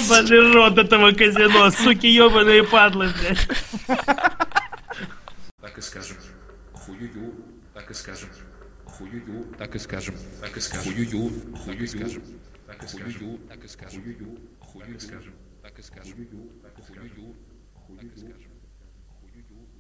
Ебаный рот этого казино, суки ебаные падлы, блядь. Так и скажем. Хуюю, так и скажем. Хуюю, так и скажем. Так и скажем. Хуюю, хуюю, скажем. Так и скажем. Так и скажем. Хуюю, хуюю, скажем. Так и скажем. Хуюю, так и скажем. Хуюю, хуюю, скажем. Хуюю.